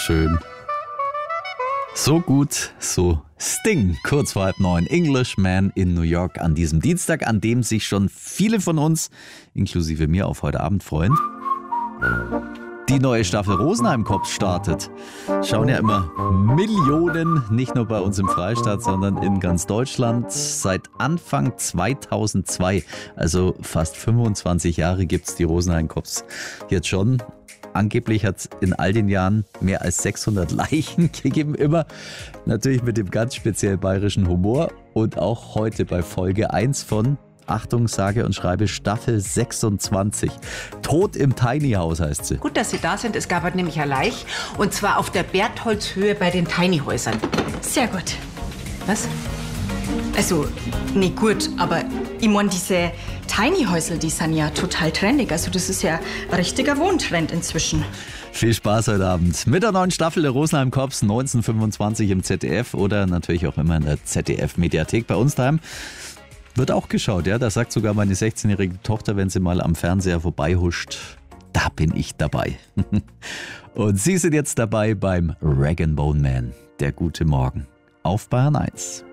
Schön. So gut, so Sting, kurz vor 8:30, Englishman in New York an diesem Dienstag, an dem sich schon viele von uns, inklusive mir, auf heute Abend freuen. Die neue Staffel Rosenheim-Cops startet. Schauen ja immer Millionen, nicht nur bei uns im Freistaat, sondern in ganz Deutschland. Seit Anfang 2002, also fast 25 Jahre, gibt es die Rosenheim-Cops jetzt schon. Angeblich hat es in all den Jahren mehr als 600 Leichen gegeben, immer natürlich mit dem ganz speziell bayerischen Humor. Und auch heute bei Folge 1 von, Achtung, sage und schreibe, Staffel 26. Tod im Tiny House heißt sie. Gut, dass Sie da sind. Es gab heute nämlich ein Leich. Und zwar auf der Bertholdshöhe bei den Tiny Häusern. Sehr gut. Was? Also, nicht gut, aber ich mein, diese Tiny Häusel, die sind ja total trendig. Also das ist ja ein richtiger Wohntrend inzwischen. Viel Spaß heute Abend mit der neuen Staffel der Rosenheim Cops 1925 im ZDF oder natürlich auch immer in der ZDF-Mediathek bei uns daheim. Wird auch geschaut, ja. Da sagt sogar meine 16-jährige Tochter, wenn sie mal am Fernseher vorbeihuscht, da bin ich dabei. Und Sie sind jetzt dabei beim Rag & Bone Man, der gute Morgen, auf Bayern 1.